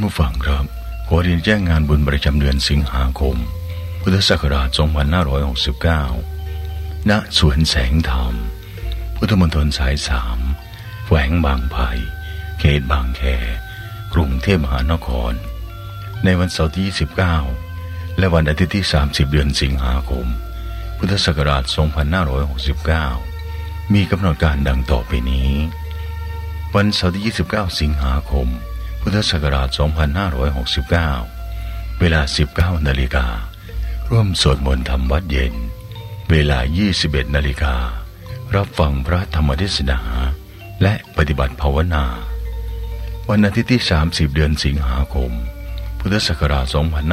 ผู้ฟังครับขอเรียนแจ้งงานบุญประจำเดือนสิงหาคมพุทธศักราช2569ณสวนแสงธรรมพุทธมณฑลสาย3แขวงบางไผ่เขตบางแคกรุงเทพมหานครในวันเสาร์ที่29และวันอาทิตย์ที่30เดือนสิงหาคมพุทธศักราช2569มีกำหนดการดังต่อไปนี้วันเสาร์ที่29สิงหาคมพุทธศักราช2569เวลา 19 นาฬิการ่วมสวดมนต์ธรรมวัดเย็นเวลา 21 นาฬิการับฟังพระธรรมเทศนาและปฏิบัติภาวนาวันอาทิตย์ที่30เดือนสิงหาคมพุทธศักราช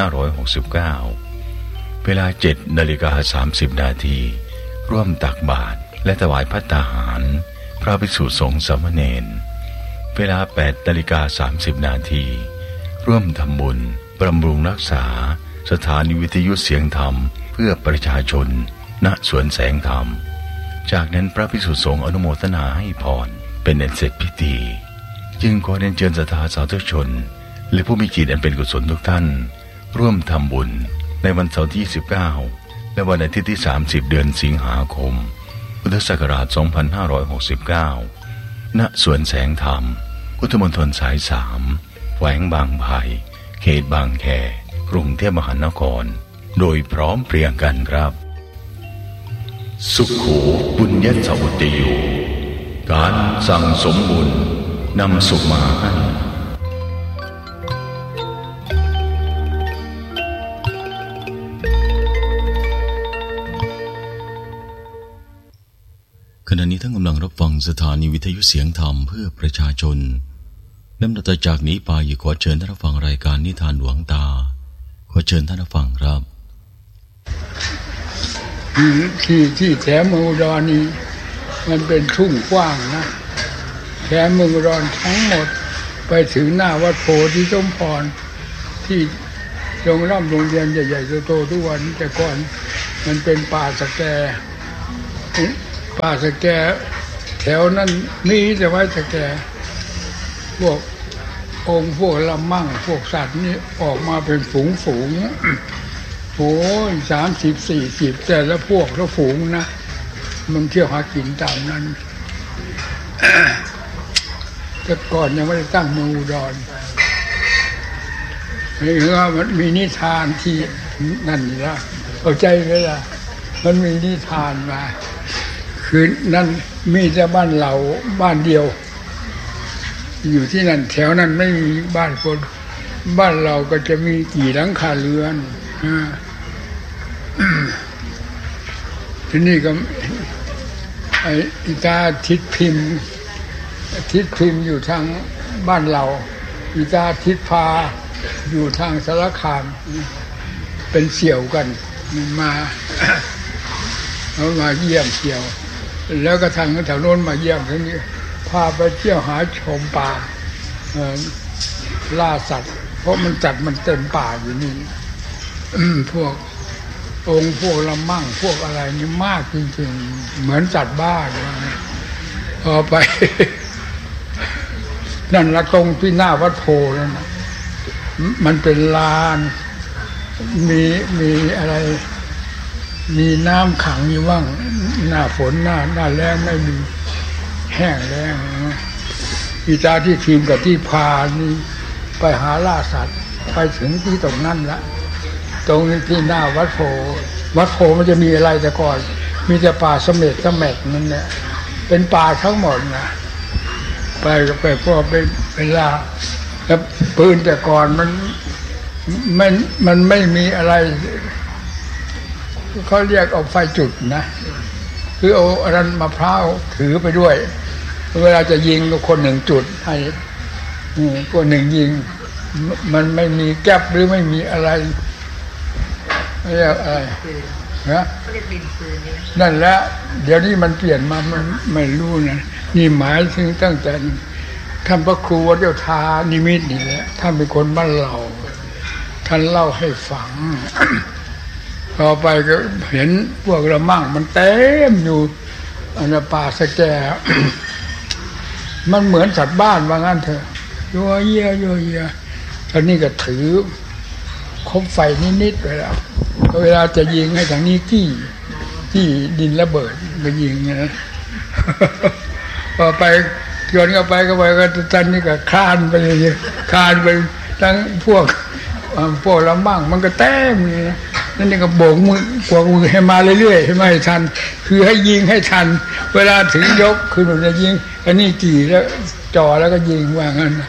2569เวลา 7:30 นาทีร่วมตักบาตรและถวายภัตตาหารพระภิกษุสงฆ์สามเณรเวลา 8:30 นาทีร่วมทำบุญบำรุงรักษาสถานีวิทยุเสียงธรรมเพื่อประชาชนณสวนแสงธรรมจากนั้นพระภิกษุสงฆ์อนุโมทนาให้พรเป็นอันเสร็จพิธีจึงขอเรียนเชิญศรัทธาสาธุชนและผู้มีจิตอันเป็นกุศลทุกท่านร่วมทำบุญในวันเสาร์ที่29และวันอาทิตย์ที่30เดือนสิงหาคมพุทธศักราช2569ณสวนแสงธรรมพุทธมณฑลสาย3แขวงบางไผ่เขตบางแคกรุงเทพมหานครโดยพร้อมเพรียงกันครับสุขโขปุญญสมุตโยการสั่งสมบุญนำสุขมาให้ขณะนี้ท่านกำลังรับฟังสถานีวิทยุเสียงธรรมเพื่อประชาชนลำดับต่อจากนี้ไปขอเชิญท่านรับฟังรายการนิทานหลวงตาขอเชิญท่านรับฟังครับที่แถวเมืองอุดรนี่มันเป็นทุ่งกว้างนะแถวเมืองอุดรทั้งหมดไปถึงหน้าวัดโพธิสมพรที่โรงเรียนใหญ่ๆโตๆทุกวันแต่ก่อนมันเป็นป่าสะแกแถวนั้นมีแต่ไว้สะแกพวกองค์พวกละมั่งพวกสัตว์นี่ออกมาเป็นฝูงโอ้ย30-40แต่ละพวกละฝูงนะมันเที่ยวหากินตามนั้นแต่ก่อนยังไม่ได้ตั้งเมืองอุดรนี่คือว่ามันมีนิทานที่นั่นนี่ละเข้าใจไหมล่ะมันมีนิทานมาคือนั่นมีแต่บ้านเราบ้านเดียวอยู่ที่นั่นแถวนั้นไม่มีบ้านคนบ้านเราก็จะมีกี่หลังคาเรือนที่นี่ก็ไอ้อิตาทิศพิมพ์อยู่ทางบ้านเราอิตาทิศพาอยู่ทางสารคามเป็นเสี่ยวกันมาเขามาเยี่ยมเสี่ยวแล้วก็ทางแถวโน้นมาเยี่ยมทั้งนี้พาไปเที่ยวหาชมป่าล่าสัตว์เพราะมันเต็มป่าอยู่นี่พวกองค์พวกละมั่งพวกอะไรนี่มากจริงๆเหมือนสัตว์บ้านพอไปนั่นละตรงที่หน้าวัดโพนั่นนะมันเป็นลานมีอะไรมีน้ำขังอยู่บ้างหน้าฝนหน้าแล้งไม่มีแห้งแล้งอีตาที่ทีมกับที่พานี่ไปหาล่าสัตว์ไปถึงที่ตรงนั้นละตรงนี้ที่หน้าวัดโพมันจะมีอะไรแต่ก่อนมีแต่ป่าเสม็ดนั่นแหละเป็นป่าทั้งหมดนะไปพอไปล่าแล้วปืนแต่ก่อนมันไม่มีอะไรเขาเรียกเอาไฟจุดนะคือเอาอันนั้นมะพร้าวถือไปด้วยเวลาจะยิงก็คนหนึ่งจุดให้คนหนึ่งยิงมันไม่มีแก๊ปหรือไม่มีอะไรเรียกอะไรนะนั่นแหละเดี๋ยวนี้มันเปลี่ยนมามันไม่รู้นะนี่หมายถึงตั้งแต่ท่านพระครูวัดเจ้าทานิมิตนี่แหละท่านเป็นคนบ้านเราท่านเล่าให้ฟังต่อไปก็เห็นพวกละมั่งมันเต็มอยู่อันป่าสะแก มันเหมือนสัตว์บ้านว่างั้นเถอะยัวเยียตอนนี้ก็ถือคบไฟนิดๆไปแล้วเวลาจะยิงให้ทางนี้ที่ดินระเบิดก็ยิงนะพอไปโยนเข้าไปก็ตอนนี้ก็คลานไปเลยคลานไปทั้งพวกลำบ้างมันก็แต้มนะนั่นนี่ก็โบกมือกวาดมือให้มาเรื่อยๆให้มาให้ทันคือให้ยิงให้ทันเวลาถึงยกคือมันจะยิงอันนี้กี่แล้วจ่อแล้วก็ยิงว่างั้น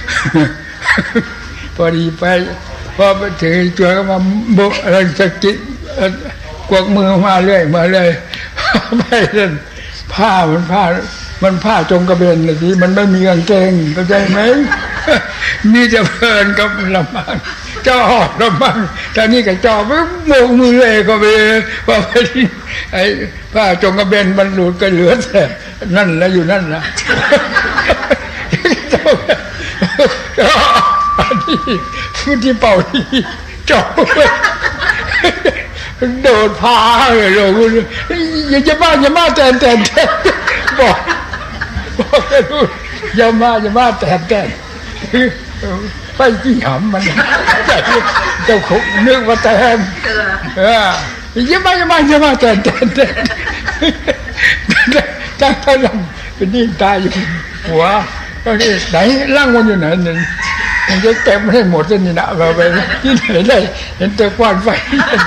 พอดีไปพอไปถึงตัวก็มาโบกอะไรจะกินกวาดมือมาเรื่อยไปเล่นผ้ามันผ้าจงกระเบนเลยทีมันไม่มีกางเกงเข้าใจไหมมีจะเพลินกับลำบังจ่อลำบังตอนนี้ก็จ่อไปโบกมือเลยก็ไปว่าไปที่ไอ้ผ้าจงกระเบนมันหลุดก็เหลือแต่นั่นแล้วอยู่นั่นนะอันนี้ที่เป่าที่จ่อโดดพาเลยโดดอย่ามาแตนบอกกันดูอย่ามาแตนไปที่หำมันเจ้าขุนึกว่าแตนอย่ามาแตนจังท่านเป็นนี่ตายอยู่หัวก็นี่ไหนร่างมันอยู่ไหนหนึ่งมันจะเต็มให้หมดเลยนี่นะเราไปที่ไหนได้เห็นแต่ควันไฟ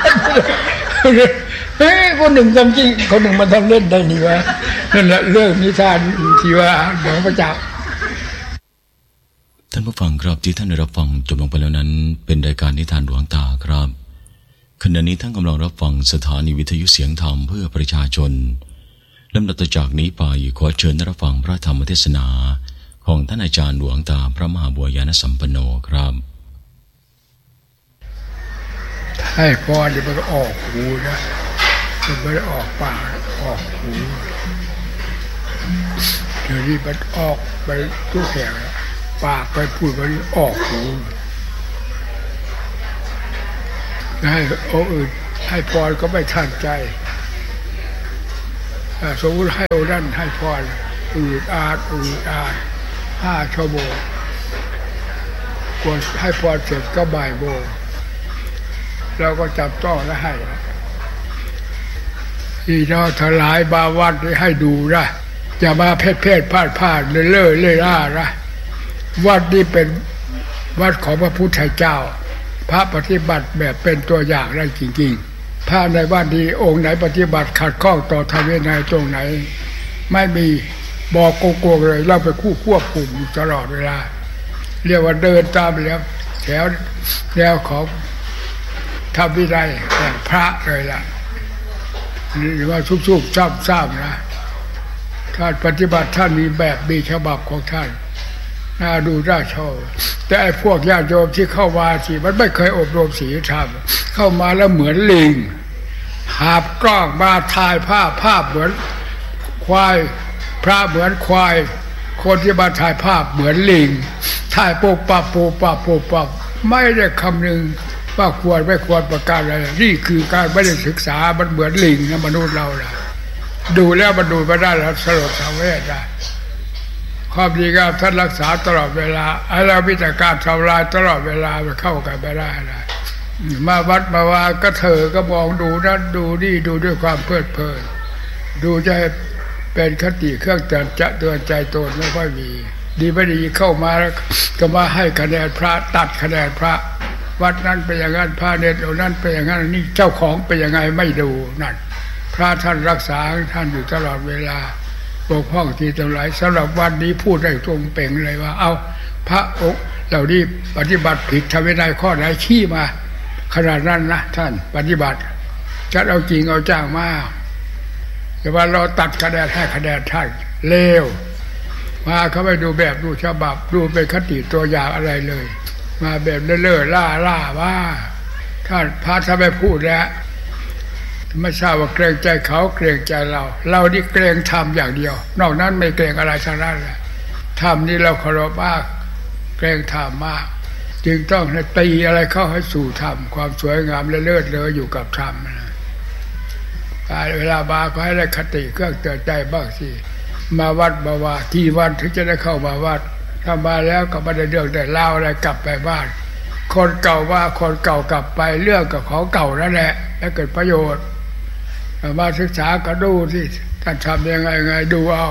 คนหนึ่งทำจริงคนหนึ่งมันทำเล่นได้นี่วะนั่นแหละเรื่องนิทานที่ว่าหลวงพ่อจักรท่านผู้ฟังครับที่ท่านได้รับฟังจบลงไปแล้วนั้นเป็นรายการนิทานหลวงตาครับขณะนี้ท่านกำลังรับฟังสถานีวิทยุเสียงธรรมเพื่อประชาชนลำดับต่อจากนี้ไปขอเชิญรับฟังพระธรรมเทศนาของท่านอาจารย์หลวงตาพระมหาบัวยานสัมปันโนครับให้พอเดี๋ยวมันออกหูนะมันไม่ได้ออกปากออกหูเดี๋ยวนี้มันออกไปทุกแห่งปากไปพูดไปออกหูให้เอาอื่นให้พรก็ไม่ทันใจสมมติให้โอนั่นให้พรอาด5 ชั่วโมงกว่าให้พรเสร็จก็บ่ายโมงเราก็จับต้องและให้ที่เราถลายบาวัดให้ดูนะอย่ามาเพศพลาดเล่ล่านะวัดนี้เป็นวัดของพระพุทธเจ้าพระปฏิบัติแบบเป็นตัวอย่างได้จริงๆพระในวัดนี้องค์ไหนปฏิบัติขัดข้องต่อธรรมวินัยตรงไหนไม่มีบอกโกงเลยเราไปควบคุมตลอดเวลาเรียกว่าเดินตามแล้วแถวแนวของธรรมวินัยแบบพระเลยล่ะหรือว่าชุบซ้ำนะท่านปฏิบัติท่านมีแบบมีฉบับของท่านน่าดูน่าชอบแต่ไอ้พวกญาติโยมที่เข้ามาสิมันไม่เคยอบรมศีลธรรมเข้ามาแล้วเหมือนลิงหาบกล้องมาถ่ายภาพเหมือนควายพระเหมือนควายคนที่มาถ่ายภาพเหมือนลิงถ่ายปูปับไม่ได้คำนึงว่าควรไม่ควรประการอะไรนี่คือการไม่ได้ศึกษามันเหมือนลิงนะมนุษย์เราล่ะดูแล้วมันดูไม่ได้แล้วสลดสังเวชได้ความดีงามท่านรักษาตลอดเวลาไอ้เราพิจารณาทำลายตลอดเวลามันเข้ากันไม่ได้นะมาวัดมาวาก็เถอก็มองดูนั่นดูนี่ดูด้วยความเพลิดเพลินดูจะเป็นคติเครื่องเตือนใจตนไม่ค่อยมีดีไม่ดีเข้ามาแล้วก็มาให้คะแนนพระตัดคะแนนพระวัดนั้นเป็นอย่างนั้นพระเนตรนั้นเป็นอย่างนั้นนี่เจ้าของเป็นยังไงไม่ดูนั่นพระท่านรักษาท่านอยู่ตลอดเวลาปกป้องที่ตรงไหนสำหรับวันนี้พูดได้ตรงเป่งเลยว่าเอาพระองค์เหล่านี้ปฏิบัติผิดทำไม่ได้ข้อไหนขี้มาขนาดนั้นนะท่านปฏิบัติจัดเอาจริงเอาจ้างมาแต่ว่าเราตัดคะแนนให้คะแนนท่านเลวมาเขาไม่ดูแบบดูฉบับดูเป็นคติตัวอย่างอะไรเลยมาแบบเล่อๆล่าว่าท่านพระถ้าไม่พูดแล้วไม่ทราบว่าเกรงใจเขาเกรงใจเรานี่เกรงธรรมอย่างเดียวนอกนั้นไม่เกรงอะไรทั้งนั้นแหละธรรมนี่เราเคารพมากเกรงธรรมมากจึงต้องตีอะไรเข้าให้สู่ธรรมความสวยงามและเลิศเลออยู่กับธรรมนะเวลามาก็ให้ได้คติเครื่องเตือนใจบ้างสิมาวัดมาว่ากี่วันถึงจะได้เข้ามาวัดถ้ามาแล้วก็ไม่ได้เรื่องได้เล่าอะไรกลับไปบ้านคนเก่าว่าคนเก่ากลับไปเรื่องกับของเก่านั่นแหละแล้วเกิดประโยชน์มาศึกษาก็ดูที่ท่านทำยังไงดูเอา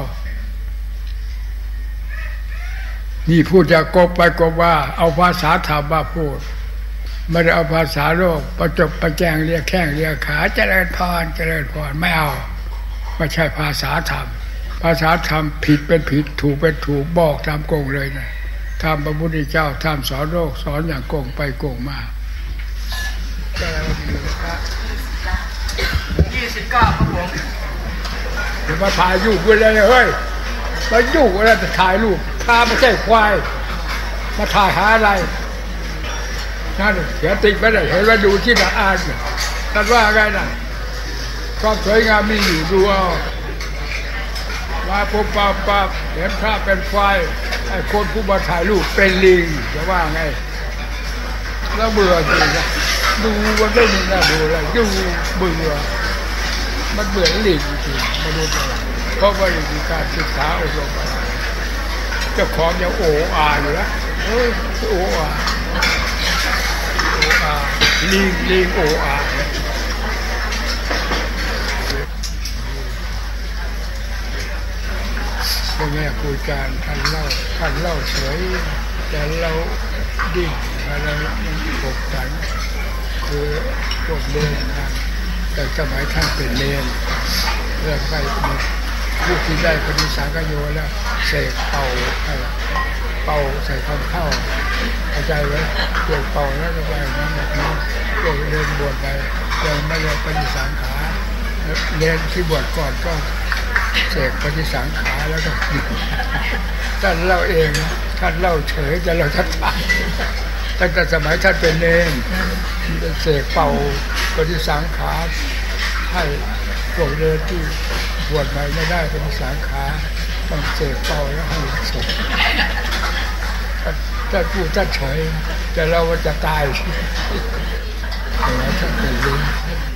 นี่พูดจากกบไปกบว่าเอาภาษาธรรมมาพูดไม่ได้เอาภาษาโลกประจบประแจงเรียกแข้งเรียกขาเจริญพรเจริญพรไม่เอาไม่ใช่ภาษาธรรมภาษาธรรมผิดเป็นผิดถูกเป็นถูกบอกตามโกงเลยนะทำพระพุทธเจ้าทำสอนโลกสอนอย่างโกงไปโกงมา29ครับผมเดี๋ยวมาถ่ายรูปกันเลยเฮ้ยมายุ่งอะไรแต่ถ่ายรูปพาไม่ใช่ควายมาถ่ายหาอะไรนั่นเสียติดไม่ได้เห็นว่าดูที่ละอ่านท่านว่าไงนั่นความสวยงามมีอยู่ดูเอาว่าปุ๊บปั๊บเห็นพระเป็นควายไอ้คนผู้มาถ่ายรูปเป็นลิงจะว่าไงแล้วเบื่อจริงนะดูมันไม่มีน่าดูเลยดูเบื่อมันเบื่อลิงจริงมาดูกันเพราะว่ามีการศึกษาอบรมเจ้าของยังโอ้อาอยู่นะโอ้อาลิงโอ้อาพ่อแม่ครูอาจารย์ท่านเล่าสวยแต่เราดิ้นอะไรมันปกตันคือพวกเล่นนะแต่สมัยท่านเป็นเลนเรื่องไปผู้ที่ได้ปฏิสังขโยแล้วเสกเป่าใส่คำเข้าเข้าใจไหมเสกเป่าแล้วก็ไปนั้นพวกเรียนบวชไปยังไม่ได้ปฏิสังขาเรียนที่บวชก่อนก็เสกปฏิสังขาแล้วก็ท่านเล่าเองท่านเล่าเฉยแต่เราทัดทานตั้งแต่สมัยท่านเป็นเนรเสกเป่าปฏิสังขาให้พวกเรียนที่บวชไปไม่ได้ปฏิสังขาต้องเสกเป่าแล้วให้สงท่านพูดท่านเฉยแต่เราจะตายแต่ว่าท่านเป็นเนร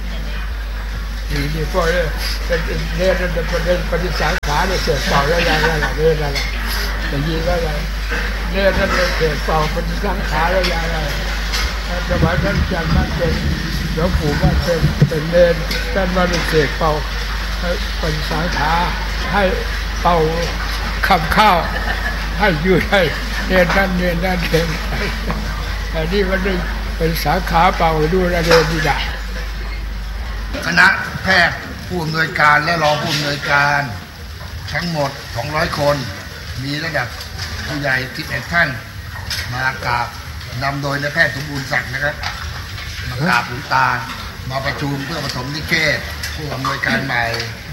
นี่พอเนี่ยเนรนั่นเป็นปฏิสังขารเนี่ยเสกเป่าแล้วอะไรเนรอะไรอย่างนี้ก็อะไรเนรนั่นเป็นเสกเป่าปฏิสังขารแล้วอะไรสมัยท่านอาจารย์มั่นเป็นหลวงปู่มั่นเป็นเนรท่านมาเป็นเสกเป่าปฏิสังขารให้เป่าคำข้าวให้ยืดให้เนรนั่นเนรอันนี้มันเป็นสาขาเป่าดูแลเนรดีด่าคณะแพทย์ผู้อำนวยการและรองผู้อำนวยการทั้งหมด200คนมีระดับผู้ใหญ่11ท่านมากราบนำโดยนายแพทย์สมบูรณ์ศักดิ์นะครับมากราบหลวงตามาประชุมเพื่อปฐมนิเทศผู้อำนวยการใหม่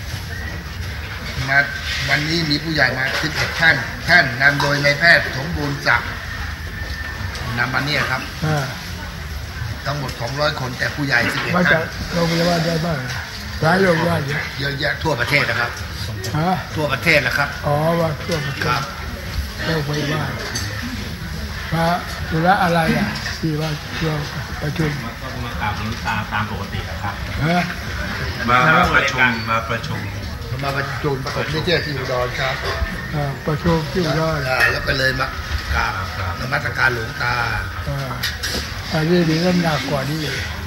มาวันนี้มีผู้ใหญ่มา11ท่านนำโดยนายแพทย์สมบูรณ์ศักดิ์นำมาเนี่ยครับทั้งหมด200คนแต่ผู้ใหญ่11ท่านโรงพยาบาลได้บ้างหลายโรงพยาบาลเยอะแยะทั่วประเทศนะครับทั่วประเทศนะครับว่าทั่วประเทศโรงพยาบาลมาธุระอะไรที่ว่าเราประชุมมากราบหลวงตาตามปกติครับมาประชุมประถมนิเทศที่อุดรครับประชุมที่อุดรแล้วก็เลยมากราบนมัสการหลวงตาอันนี้มีน้ำหนักกว่านี้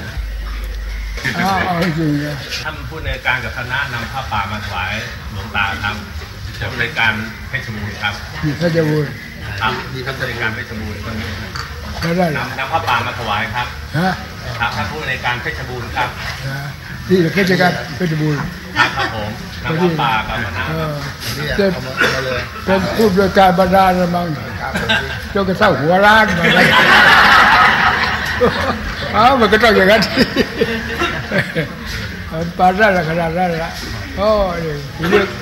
เอาจริงเลยท่านผู้ในการกับคณะนำผ้าป่ามาถวายหลวงตาครับจะในการเพชรบูรณ์ครับเพชรบูรณ์ครับนี่ครับในการเพชรบูรณ์คนนี้ได้นำผ้าป่ามาถวายครับครับท่านผู้ในการเพชรบูรณ์ครับนี่เพชรการเพชรบูรณ์ครับผมนำผ้าป่ากับคณะเป็นผู้โดยการบรรดาละมั้งจนกระทั่งหัวร้านมาเลยมันก็ต้องอย่างนั้นปาได้ละขนาดนั้นละโอ้ยเรื่อง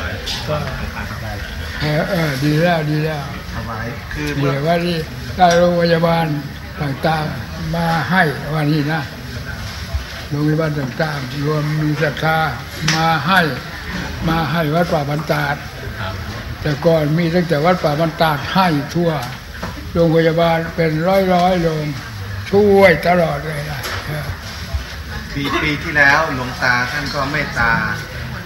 ดีแล้วคือเดี๋ยวว่าที่ได้โรงพยาบาลต่างๆมาให้วันนี้นะโรงพยาบาลต่างๆรวมมีศรัทธามาให้วัดป่าบรรดาแต่ก่อนมีตั้งแต่วัดป่าบรรดาให้ทั่วโรงพยาบาลเป็นร้อยโรงช่วยตลอดเลยนะปีที่แล้วหลวงตาท่านก็เมตตา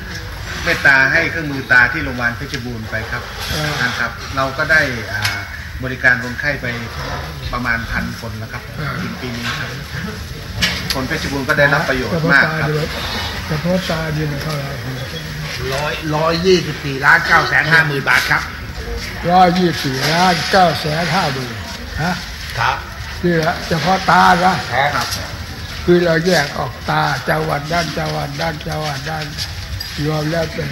ให้เครื่องมือตาที่โรงพยาบาลเพชรบูรณ์ไปครับท่านครับเราก็ได้บริการคนไข้ไปประมาณ1,000 คนแล้วครับปีนี้ครับคนเพชรบูรณ์ก็ได้รับประโยชน์มากครับเฉพาะตาเดือนเท่าไหร่ 124,950,000 บาทครับ 124,950,000ฮะครับนี่แหละเฉพาะตาครับคือเราแยกออกตาจังหวัดด้านจังหวัดด้านรวมแล้วเป็น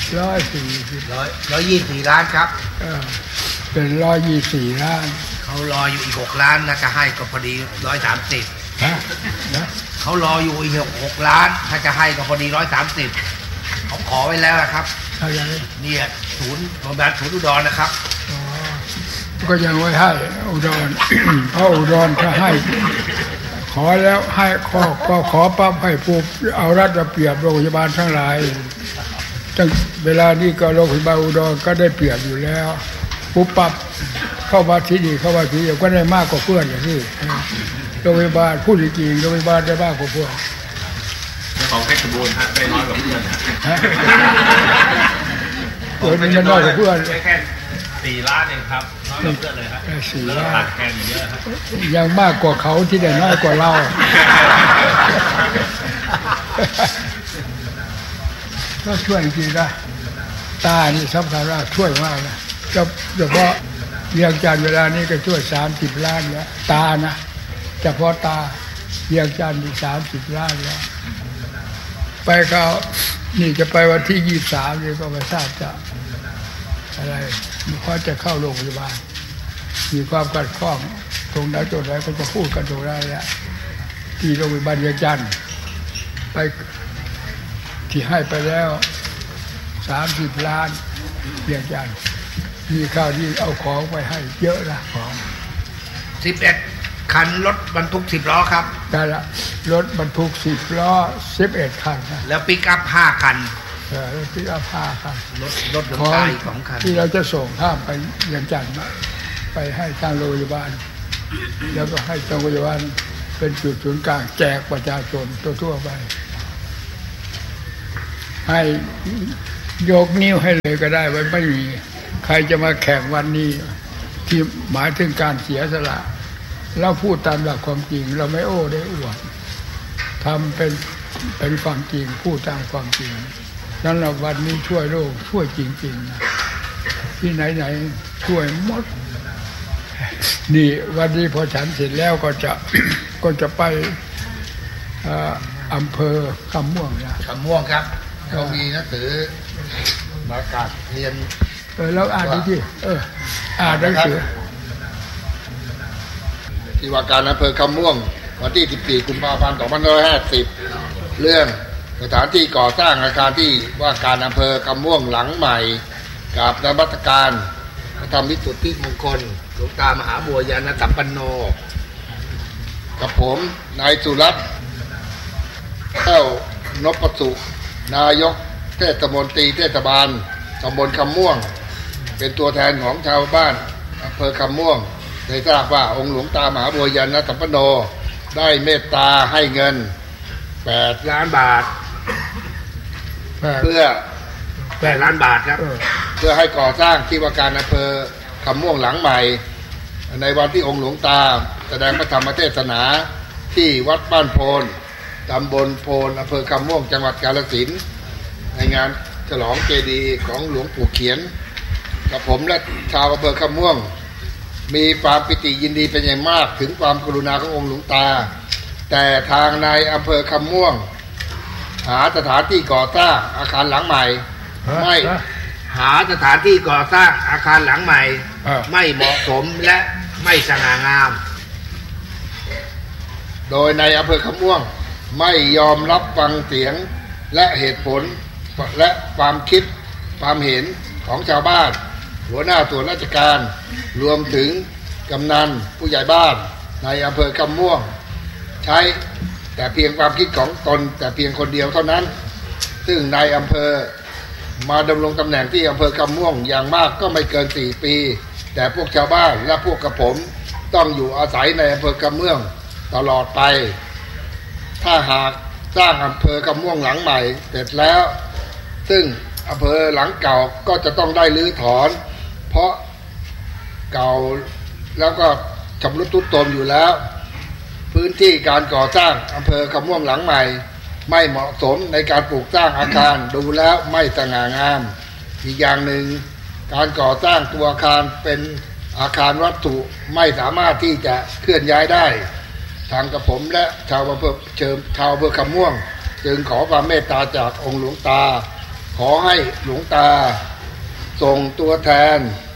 124 ล้านครับเป็น124 ล้านเขารออยู่อีก6 ล้านนะจะให้ก็พอดี130 นะเขารออยู่อีก6 ล้านถ้าจะให้ก็พอดี130เขาขอไว้แล้วนะครับเนี่ยศูนย์โรงพยาบาลศูนย์อุดรนะครับก็ยังไว้ให้อุดรเพราะอุดรถ้าให้ขอแล้วให้ก็ขอปั๊บให้ปุ๊บเอารัดเอาเปรียบโรงพยาบาลทั้งหลายตั้งเวลานี้ก็โรงพยาบาลอุดรก็ได้เปรียบอยู่แล้วปุ๊บปั๊บเข้ามาที่นี่เข้ามาที่นี่ก็ได้มากกว่าเพื่อนอย่างนี้โรงพยาบาลพูดจริงๆโรงพยาบาลได้มากกว่าเพื่อนของเพชรบูรณ์ได้น้อยกว่าเพื่อนนี่มันน้อยกว่าเพื่อนแค่4 ล้านเองครับน้อยกว่าเพื่อนเลยครับ4 ล้านตัดแกนเยอะครับยังมากกว่าเขาที่ได้น้อยกว่าเราก็ช่วยจริงๆนะตานี่สำคัญว่าช่วยมากนะเฉพาะเวียงจันทร์เวลานี้ก็ช่วย30 ล้านแล้วตานะเฉพาะตาเวียงจันทร์30 ล้านแล้วไปเขานี่จะไปวันที่23นี่ก็ไม่ทราบจะอะไรเขาจะเข้าโรงพยาบาลมีความขัดข้องตรงไหนก็จะพูดกันตรงได้แล้วที่โรงพยาบาลเวียงจันทร์ไปที่ให้ไปแล้ว30 ล้านเวียงจันทร์มีข่าวที่เอาของไปให้เยอะนะของ 11 คันรถบรรทุก10 ล้อครับได้ละรถบรรทุก10 ล้อ11 คันนะแล้วปิกอัพ5 คันรถปิกอัพ5 คันรถของ2 คันที่เราจะส่งข้ามไปเวียงจันทร์ไปให้ทางโรงพยาบาลแล้วก็ให้ทางโรงพยาบาลเป็นจุดศูนย์กลางแจกประชาชนทั่วไปให้ยกนิ้วให้เลยก็ได้ไม่มีใครจะมาแข่งวันนี้ที่หมายถึงการเสียสละเราพูดตามหลักความจริงเราไม่โอ้ได้อวดทำเป็นความจริงพูดตามความจริงนั้นเราวันนี้ช่วยโลกช่วยจริงๆนะที่ไหนช่วยหมดนี่วันนี้พอฉันเสร็จแล้วก็จะไปอำเภอคำม่วงนะคำม่วงครับเขามีหนังสือประกาศเรียนแล้วอ่านดิที่อ่านหนังสือที่ว่าการอำเภอคำม่วงวันที่14 กุมภาพันธ์ 2550เรื่องสถานที่ก่อสร้างอาคารที่ว่าการอำเภอคำม่วงหลังใหม่กับนมัสการพระธรรมวิสุทธิมงคลหลวงตามหาบัวยานสัมปันโนกับผมนายสุรัตน์แก้วนพสุนายกเทศมนตรีเทศบาลตำบลคำม่วงเป็นตัวแทนของชาวบ้านอำเภอคำม่วงได้ทราบว่าองค์หลวงตามหาบัวยานสัมปันโนได้เมตตาให้เงิน8 ล้านบาทเพื่อ8 ล้านบาทครับเพื่อให้ก่อสร้างที่ว่าการอำเภอคำม่วงหลังใหม่ในวันที่องค์หลวงตาแสดงพระธรรมเทศนาที่วัดบ้านโพนตำบลโพนอำเภอคำม่วงจังหวัดกาฬสินธุ์ในงานฉลองเจดีย์ของหลวงปู่เขียนกับผมและชาวอำเภอคำม่วงมีความปิติยินดีเป็นอย่างมากถึงความกรุณาขององค์หลวงตาแต่ทางนายอำเภอคำม่วงหาสถานที่ก่อสร้างอาคารหลังใหม่ไม่หาสถานที่ก่อสร้างอาคารหลังใหม่ไม่เหมาะสมและไม่สง่างามโดยในอำเภอคำม่วงไม่ยอมรับฟังเสียงและเหตุผลและความคิดความเห็นของชาวบ้านหัวหน้าส่วนราชการรวมถึงกำนันผู้ใหญ่บ้านในอำเภอคำม่วงใช้แต่เพียงความคิดของตนแต่เพียงคนเดียวเท่านั้นซึ่งนายอำเภอมาดำรงตำแหน่งที่อำเภอคำม่วงอย่างมากก็ไม่เกิน4 ปีแต่พวกชาวบ้านและพวกกระผมต้องอยู่อาศัยในอำเภอคำม่วงตลอดไปถ้าหากสร้างอำเภอคำม่วงหลังใหม่เสร็จแล้วซึ่งอำเภอหลังเก่าก็จะต้องได้รื้อถอนเพราะเก่าแล้วก็ชำรุดทรุดโทรมอยู่แล้วพื้นที่การก่อสร้างอำเภอคำม่วงหลังใหม่ไม่เหมาะสมในการปลูกสร้างอาคารดูแล้วไม่สง่างามอีกอย่างหนึ่งการก่อสร้างตัวอาคารเป็นอาคารวัตถุไม่สามารถที่จะเคลื่อนย้ายได้ทางกระผมและชาวอำเภอคำม่วงจึงขอความเมตตาจากองค์หลวงตาขอให้หลวงตาส่งตัวแทน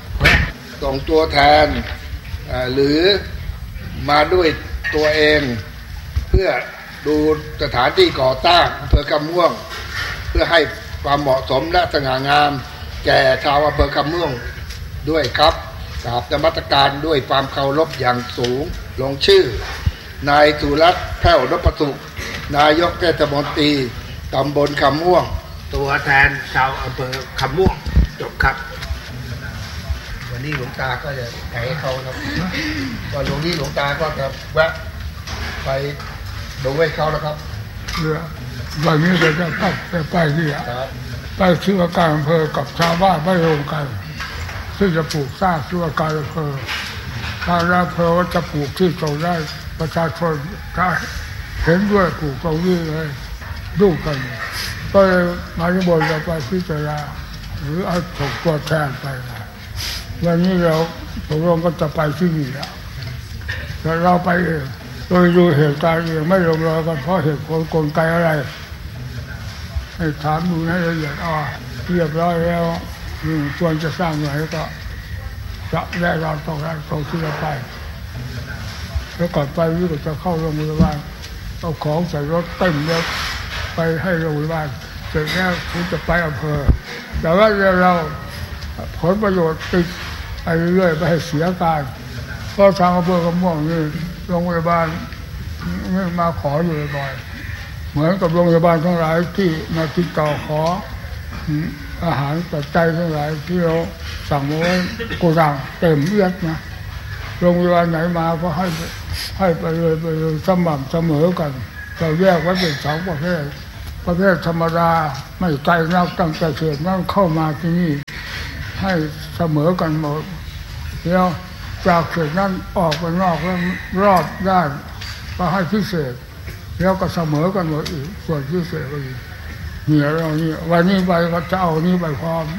หรือมาด้วยตัวเองเพื่อดูสถานที่ก่อสร้างอำเภอคำม่วงเพื่อให้ความเหมาะสมและสง่างามแก่ชาวอำเภอคำม่วงด้วยครับกราบนมัสการด้วยความเคารพอย่างสูงลงชื่อนายสุรัตน์แพ้วนพสุขนายกเทศมนตรีตำบลคำม่วงตัวแทนชาวอำเภอคำม่วงจบครับวันนี้หลวงตาก็จะให้เขาครับวันนี้หลวงตาก็จะแวะไปดูให้เขาแล้วครับวันนี้เราจะไปที่ไปที่ว่าการอำเภอกับชาวบ้านไม่ลงกันที่จะปลูกสร้างที่ว่าการอำเภอทางอำเภอว่าจะปลูกที่ตรงได้ประชาชนได้เห็นด้วยปลูกตรงนี้เลยดูกันก็เลยมาที่บนเราไปพิจารณาหรือเอาส่งตัวแทนไปวันนี้เราตกลงก็จะไปที่นี่แล้วแต่เราไปเองโดยดูเหตุการณ์เองไม่ลงรอยกันเพราะเหตุผลกลไกอะไรให้ถามดูให้ละเอียดเรียบร้อยแล้วควรจะสร้างไหนก็จะได้เราต้องที่จะไปแล้วก่อนไปนี่ก็จะเข้าโรงพยาบาลเอาของใส่รถเต็มแล้วไปให้โรงพยาบาลเสร็จแล้วถึงจะไปอำเภอแต่ว่าเราผลประโยชน์ติดไปเรื่อยๆไปให้เสียการเพราะทางอำเภอคำม่วงนี่โรงพยาบาลมาขออยู่บ่อยเหมือนกับโรงพยาบาลทั้งหลายที่มาติดต่อขออาหารปัจจัยทั้งหลายที่เราสั่งไว้โกดังเต็มเอียดนะโรงพยาบาลไหนมาก็ให้ไปเลยสม่ำเสมอกันเราแยกไว้เป็นสองประเภทธรรมดาไม่ไกลนักตั้งแต่เกิดนั่งเข้ามาที่นี่ให้เสมอกันหมดแล้วจากเขตนั้นออกไปนอกแล้วรอบด้านก็ให้พิเศษแล้วก็เสมอกันหมดอีกส่วนพิเศษก็อีกเนี่ยเรานี่วันนี้ไปก็จะเอานี้ไปพร้อม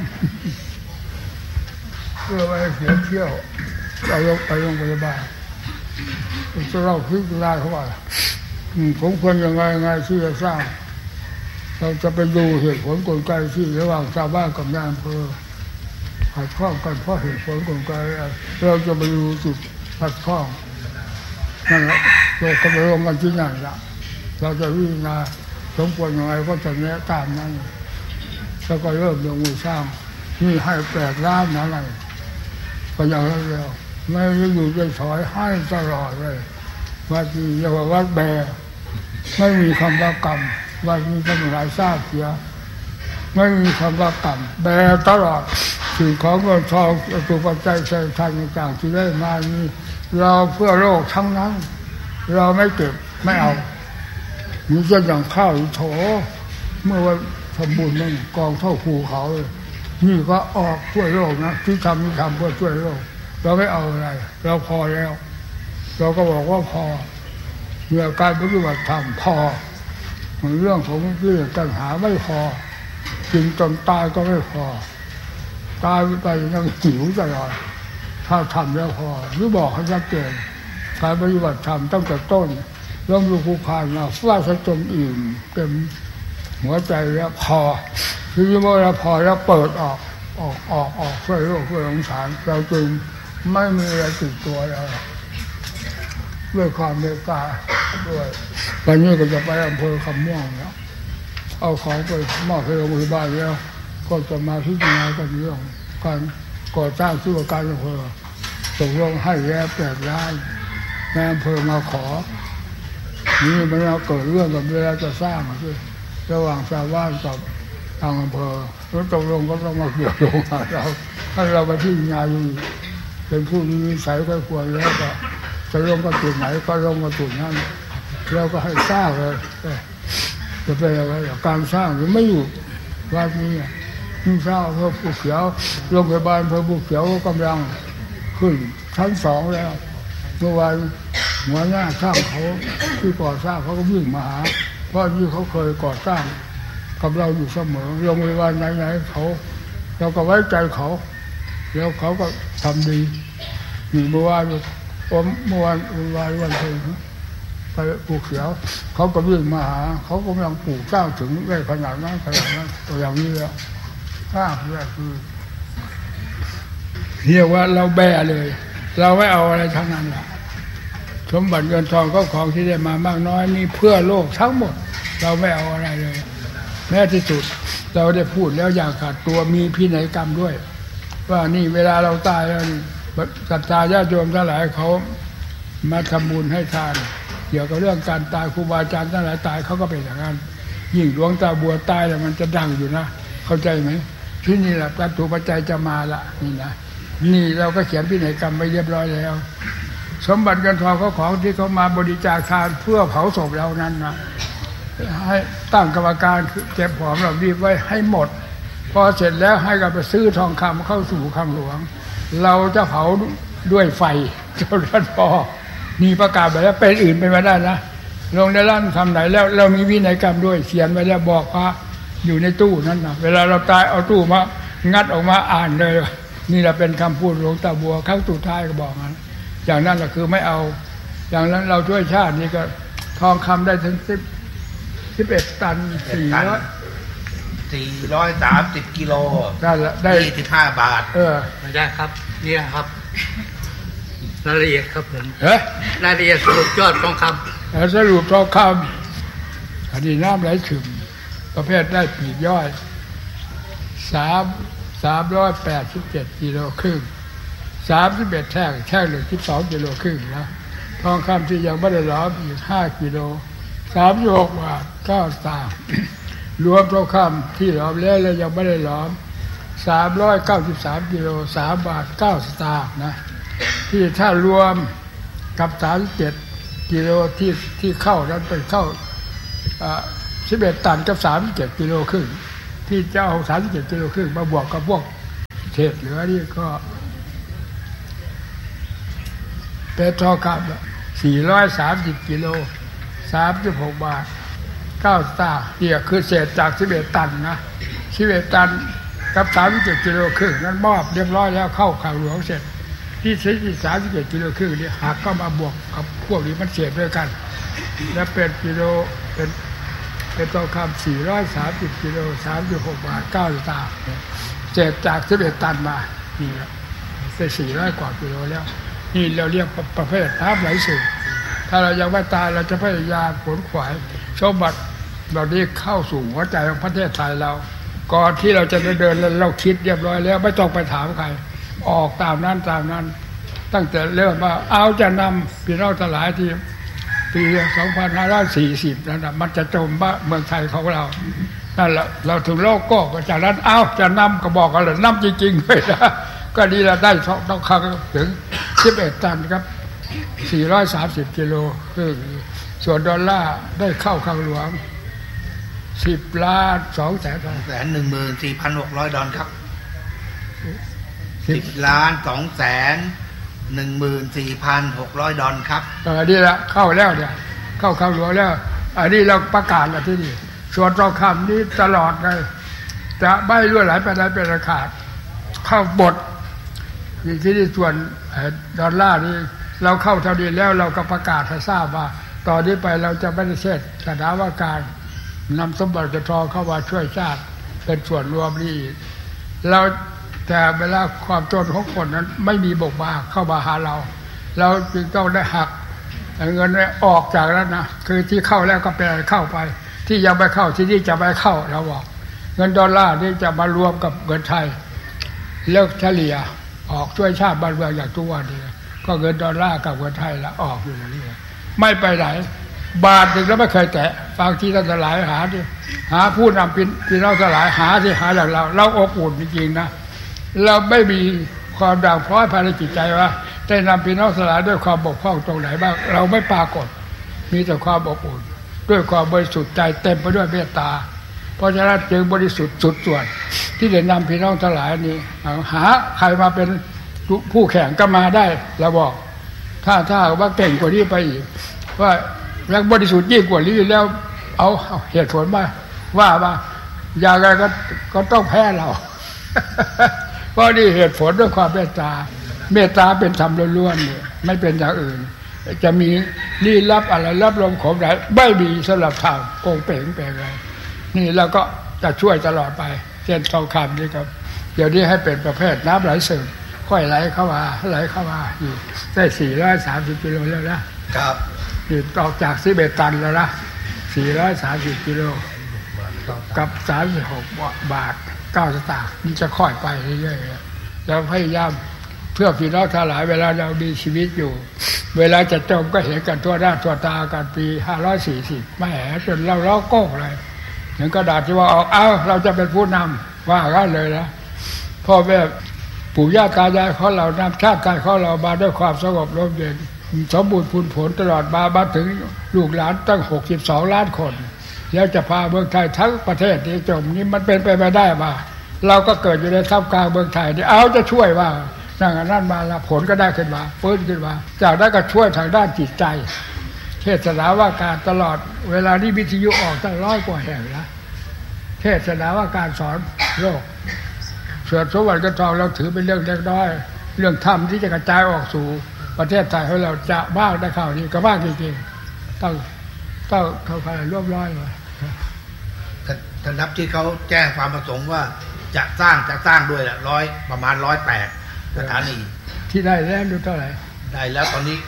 เพื่อไปเสียเที่ยวเราไปโรงพยาบาลจะเล่าพิจารณาเขาว่าผมควรยังไงที่จะสร้างเราจะไปดูเหตุผลกลไกที่ระหว่างชาวบ้านกับนายอำเภอขัดข้องกันเพราะเหตุผลกลไกเราจะไปดูจุดขัดข้องนั่นแหละเราก็ไปลงกันที่นั่นละเราจะวิจารณาสมควรยังไงก็จะแนะตามนั้นแล้วก็เริ่มลงมือสร้างนี่ให้8 ล้านอะไรก็อย่างนั้นแล้วไม่ได้อยู่ใจถอยให้ตลอดเลยวัดนี้เรียกว่าวัดแบไม่มีคำว่ากรรมวัดนี้ก็ไม่หลายทราบเสียไม่มีคำว่ากรรมแบตลอดสิ่งของเงินทองตัวปัจจัยใช้ทานต่างๆที่ได้มานี้เราเพื่อโลกทั้งนั้นเราไม่เก็บไม่เอามีเช่นอย่างข้าวโถเมื่อวันทำบุญนั่นกองเท่าภูเขาเลยนี่ก็ออกช่วยโลกนะที่ทำเพื่อช่วยโลกเราไม่เอาอะไรเราพอแล้วเราก็บอกว่าพอเมื่อการปฏิบัติธรรมพอเรื่องของกิเลสตัณหาไม่พอกินจนตายก็ไม่พอตายไปยังหิวตลอดถ้าทำแล้วพอหรือบอกให้ชัดเจนการปฏิบัติธรรมตั้งแต่ต้นเริ่มดูผู้ผ่านมาฟาดจนอิ่มเต็มหัวใจแล้วพอทีนี้เมื่อเราพอแล้วเปิดออกช่วยโลกช่วยสงสารเราจึงไม่มีอะไรติดตัวเราด้วยความเมตตาด้วยวันนี้ก็จะไปอำเภอคำม่วงแล้วเอาของไปมอบให้โรงพยาบาลแล้วก็จะมาพิจารณากันเรื่องการก่อสร้างที่ว่าการอำเภอตกลงให้แย่8 ล้านนายอำเภอมาขอนี่มันเกิดเรื่องกับเวลาจะสร้างระหว่างชาวบ้านกับทางอำเภอแล้วตกลงก็ต้องมาเกี่ยวโยงเราให้เราไปพิจารณาดูเป็นผู้มีนิสัยก็ควรแล้วก็จะลงกับจุดไหนก็ลงกับจุดนั้นแล้วก็ให้สร้างเลยจะเป็นอะไรการสร้างหรือไม่อยู่วัดนี้สร้างเพื่อผู้เขียวโรงพยาบาลเพื่อผู้เขียวกำลังขึ้นชั้น2แล้วเมื่อวานหัวหน้าช่างเขาที่ก่อสร้างเขาก็วิ่งมาหาเพราะที่เขาเคยก่อสร้างกับเราอยู่เสมอโรงพยาบาลไหนๆเขาเราก็ไว้ใจเขาแล้วเขาก็ทำดีเมื่อวานวันเพ็ญไปปลูกเสือเขาก็วิ่งมาหาเขากำลังปลูกสร้างถึงได้ขนาดนั้นตัวอย่างนี้แล้วสร้างนี่คือเรียกว่าเราแบเลยเราไม่เอาอะไรทั้งนั้นแหละสมบัติเงินทองก็ของที่ได้มามากน้อยนี่เพื่อโลกทั้งหมดเราไม่เอาอะไรเลยแม้ที่สุดเราได้พูดแล้วอย่างขาดตัวมีพินัยกรรมด้วยว่านี่เวลาเราตายแล้วศรัทธาญาติโยมทั้งหลายเขามาทำบุญให้ทานเกี่ยวกับเรื่องการตายครูบาอาจารย์ทั้งหลายตายเขาก็เป็นอย่างนั้นยิ่งหลวงตาบัวตายแล้วมันจะดังอยู่นะเข้าใจไหมที่นี่แหละวัตถุปัจจัยจะมาละนี่นะนี่เราก็เขียนพินัยกรรมไปเรียบร้อยแล้วสมบัติเงินทองเขาของที่เขามาบริจาคทานเพื่อเผาศพเรานั้นนะให้ตั้งกรรมการเก็บหอมเราดีไว้ให้หมดพอเสร็จแล้วให้กับไปซื้อทองคำเข้าสู่คลังหลวงเราจะเผาด้วยไฟเจ้าท่านพ่อนี่ประกาศไปแล้วเป็นอื่นไปไม่ได้นะลงในร้านคำไหนแล้วเรามีวินัยกรรมด้วยเขียนไว้แล้วบอกพระอยู่ในตู้นั้นนะเวลาเราตายเอาตู้มางัดออกมาอ่านเลยนี่แหละเป็นคำพูดหลวงตาบัวครั้งสุดท้ายก็บอกนั้นอย่างนั้นก็คือไม่เอาอย่างนั้นเราช่วยชาตินี่ก็ทองคำได้ถึง11 ตัน 430 กิโลได้ 25 บาทไม่ได้ครับนี่ครับรายละเอียดครับผมรายละเอียดสรุปยอดทองคำสรุปทองคำอันนี้น้ำไหลฉึ่มประเภทได้ปีกย่อย387 กิโลครึ่ง31 แท่งหนึ่ง12 กิโลครึ่งนะทองคำที่ยังไม่ได้ล้อมอีก5 กิโล36 บาท 9 สตางค์รวมทองคำที่ล้อมแล้วยังไม่ได้ล้อม393 กิโล3 บาท 9 สตางค์นะที่ถ้ารวมกับ37 กิโลที่เข้านั้นเป็นเข้า11 ตันกับ37 กิโลครึ่งที่จะเอา37 กิโลครึ่งมาบวกกับพวกเศษเหลือนี่ก็เป็นทองคำ430 กิโล36 บาท 9 สตางค์เนี่ยคือเศษจาก11 ตันนะ11 ตันกับ37 กิโลครึ่งนั้นมอบเรียบร้อยแล้วเข้าข่าวหลวงเสร็จที่37 กิโลครึ่งนี่หักก็มาบวกกับพวกนี้มันเศษด้วยกันและเป็นกิโลเป็นทองคำ430 กิโล36 บาท 9 สตางค์เศษจาก11 ตันมานี่แหละเป็น400 กว่ากิโลแล้วนี่เราเรียกประเภทน้ำไหลสู่ถ้าเรายังไม่ตายเราจะพยายามขนขวายสมบัติเราได้เข้าสู่หัวใจของประเทศไทยเราก่อนที่เราจะเดินเราคิดเรียบร้อยแล้วไม่ต้องไปถามใครออกตามนั้นตั้งแต่เริ่มว่าเอาจะนำพี่น้องทั้งหลายที่ปี2540นั่นน่ะมันจะจมบ้าเมืองไทยของเรานั่นแหละเราถึงโลกก็จากนั้นเอาจะนำก็บอกกันเลยนำจริงๆเลยนะก็ดีเราได้ต้องครั้งถึง11 ตันครับ430 กิโลคือส่วนดอลลาร์ได้เข้าคลังหลวง 10,214,600 ดอลครับ10,214,600 ดอลครับนี่ละเข้าแล้วเนี่ยเข้าคลังหลวงแล้วอันนี้เราประกาศแล้วที่นี่ส่วนทองคำนี้ตลอดเลยจะไม่รั่วไหลไปไหนเป็นราคาเข้าบทที่นี่ส่วนดอลลาร์นี่เราเข้าเท่านี้แล้วเราก็ประกาศให้ทราบว่าต่อนนี้ไปเราจะไม่ได้เช็ดสถานการณ์นำสมบัติทองเข้ามาช่วยชาติเป็นส่วนรวมนี่เราแต่เวลาความจนของคนนั้นไม่มีบกบาเข้ามาหาเราจึงต้องได้หักเงินออกจากนั้นนะคือที่เข้าแล้วก็เป็นเข้าไปที่ยังไม่เข้าที่นี่จะไม่เข้าเราบอกเงินดอลลาร์นี่จะมารวมกับเงินไทยเลิกเฉลี่ยออกช่วยชาติบ้านเมืองอย่างทุกวันนี้ก็เงินดอลลาร์กับเงินไทยละออกอยู่อย่างนี้ไม่ไปไหนบาทหนึ่งแล้วไม่เคยแตะฟังที่ท่านทั้งหลายหาผู้นำพี่น้องทั้งหลายหาอย่างเราอบอุ่นจริงๆนะเราไม่มีความด่างพร้อยภายในจิตใจว่าได้นำพี่น้องทั้งหลายด้วยความบกพร่องตรงไหนบ้างเราไม่ปรากฏมีแต่ความอบอุ่นด้วยความบริสุทธิ์ใจเต็มไปด้วยเมตตาเพราะฉะนั้นจึงบริสุทธิ์สุดส่วนที่ได้นำพี่น้องทั้งหลายนี้หาใครมาเป็นผู้แข่งก็มาได้เราบอกถ้าว่าเก่งกว่านี้ไปอีกว่ารักบริสุทธิ์ยิ่งกว่านี้แล้วเอาเหตุผลมาว่าอย่างไรก็ต้องแพ้เราเพราะนี่เหตุผลด้วยความเมตตาเป็นธรรมล้วนๆเนี่ยไม่เป็นอย่างอื่นจะมีลี้ลับอะไรรับลมของไหนไม่มีสำหรับทางโกงเป่งไปอะไรนี่เราก็จะช่วยตลอดไปเช่นทองคำนี่ครับเดี๋ยวนี้ให้เป็นประเภทน้ำไหลซึมค่อยไหลเข้ามาอยู่ได้430กิโลแล้วนะครับนี่ออกจาก11 ตันแล้วนะ430กิโลกับ36 บาท 9 สตางค์นี่จะค่อยไปเรื่อยๆแล้วพยายามเพื่อพี่น้องทั้งหลายเวลาเรามีชีวิตอยู่เวลาจะจมก็เห็นกันทั่วหน้าทั่วตากันปี540ไม่แหจนเราล้อโก้เลยอย่างกระดาษที่ว่าออกเราจะเป็นผู้นำว่ากันเลยนะพ่อแม่ปู่ย่าตายายของเรานำชาติการของเรามาด้วยความสงบร่มเย็นสมบูรณ์พูนผลตลอดมาถึงลูกหลานตั้ง62 ล้านคนแล้วจะพาเมืองไทยทั้งประเทศนี้จมนี่มันเป็นไปไม่ได้มาเราก็เกิดอยู่ในท่ามกลางเมืองไทยนี่จะช่วยว่านั่นมาแล้วผลก็ได้ขึ้นมาฟื้นขึ้นมาจากนั้นก็ช่วยทางด้านจิตใจเทศนาว่าการตลอดเวลานี้วิทยุออกตั้ง100 กว่าแห่งแล้วเทศนาว่าการสอนโลกเสือสวรรค์กระทองเราถือเป็นเรื่องเล็กน้อยเรื่องธรรมที่จะกระจายออกสู่ประเทศไทยให้เราจะบ้างได้ข่าวนี้ก็บ้างจริงๆต้องเข้าไปร่วมร้อยเลยท่านนับที่เขาแจ้งความประสงค์ว่าจะสร้างด้วยประมาณ108 สถานีที่ได้แล้วดูเท่าไหร่ได้แล้วตอนนี้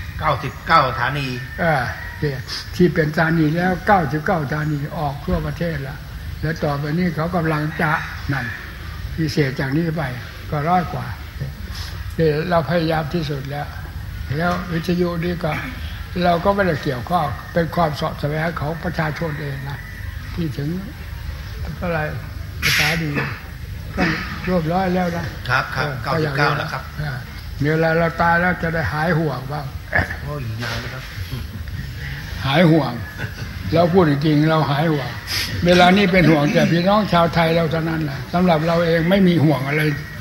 99 สถานีที่เป็นสถานีแล้ว99 สถานีออกทั่วประเทศแล้วต่อไปนี้เขากำลังจะนั่นพิเศษจากนี้ไปก็100 กว่าเราพยายามที่สุดแล้ววิทยุนี่ก็เราก็ไม่ได้เกี่ยวข้องเป็นความสอดแสวงของประชาชนเองนะที่ถึงอะไรสถานีต้องรวบ100แล้วนะครับ99แล้วครับเวลาเราตายแล้วจะได้หายห่วงบ้างโอ้ยนานเลยครับหายห่วงเราพูดจริงๆเราหายห่วงเวลานี้เป็นห่วงแต่พี่น้องชาวไทยเราเท่านั้นแหละสำหรับเราเองไม่มีห่วงอะไร